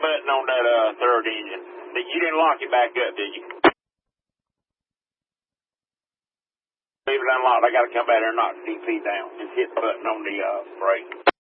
button on that third engine. You didn't lock it back up, did you? Leave it unlocked. I got to come back there and knock the DP down. Just hit the button on the brake.